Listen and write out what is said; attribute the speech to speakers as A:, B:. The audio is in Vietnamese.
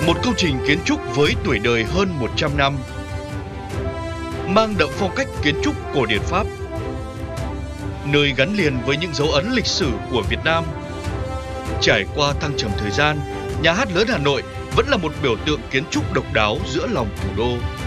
A: Một công trình kiến trúc với tuổi đời hơn 100 năm, mang đậm phong cách kiến trúc cổ điển Pháp, nơi gắn liền với những dấu ấn lịch sử của Việt Nam. Trải qua thăng trầm thời gian, Nhà hát lớn Hà Nội vẫn là một biểu tượng kiến trúc độc đáo giữa lòng thủ đô.